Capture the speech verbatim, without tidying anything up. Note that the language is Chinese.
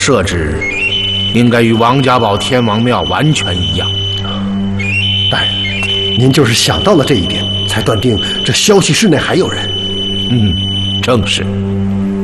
设置应该与王家堡天王庙完全一样。 大人，您就是想到了这一点，才断定这消息室内还有人。 嗯，正是。